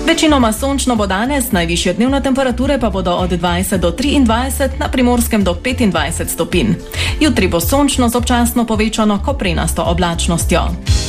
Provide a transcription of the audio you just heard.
Večinoma sončno bo danes, najvišje dnevne temperature pa bodo od 20 do 23, na Primorskem do 25 stopinj. Jutri bo sončno z občasno povečano koprenasto oblačnostjo.